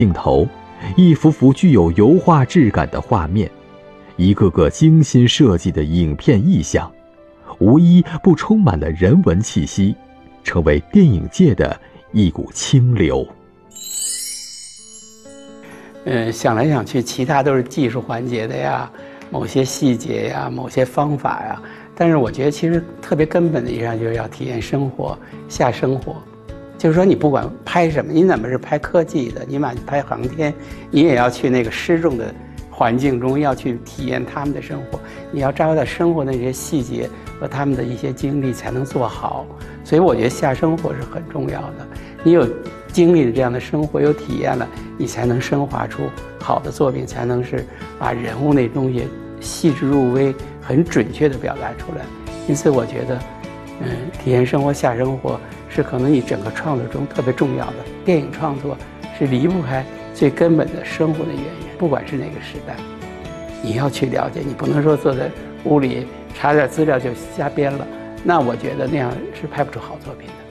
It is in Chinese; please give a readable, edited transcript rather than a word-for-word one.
镜头，一幅幅具有油画质感的画面，一个个精心设计的影片意象，无一不充满了人文气息，成为电影界的一股清流。 想来想去，其他都是技术环节的呀，某些细节呀，某些方法呀。但是我觉得其实特别根本的一样就是要体验生活，下生活。就是说你不管拍什么，你哪怕是拍科技的，你哪怕拍航天，你也要去那个失重的环境中，要去体验他们的生活。你要抓到生活的那些细节和他们的一些经历，才能做好。所以我觉得下生活是很重要的。你有经历了这样的生活，有体验了，你才能升华出好的作品，才能是把人物那东西细致入微、很准确地表达出来。因此，我觉得，体验生活、下生活是可能你整个创作中特别重要的。电影创作是离不开最根本的生活的渊源，不管是哪个时代，你要去了解，你不能说坐在屋里查点资料就瞎编了，那我觉得那样是拍不出好作品的。